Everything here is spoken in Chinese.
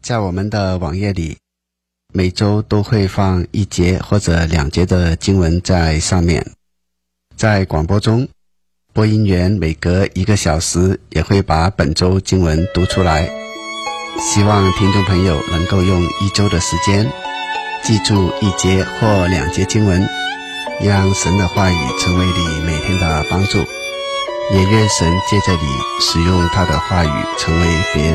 在我们的网页里，每周都会放1节或者2节的经文在上面。在广播中，播音员每隔1个小时也会把本周经文读出来。希望听众朋友能够用1周的时间记住1节或2节经文，让神的话语成为你每天的帮助，也愿神借着你使用他的话语成为别人